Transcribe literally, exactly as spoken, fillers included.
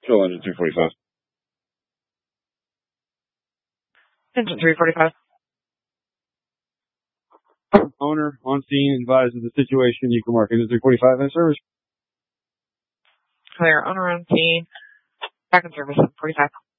Control engine three forty-five. Engine three forty-five. Owner on scene advised of the situation. You can mark engine three forty-five in service. Clear. Owner on scene. Back in service. forty-five.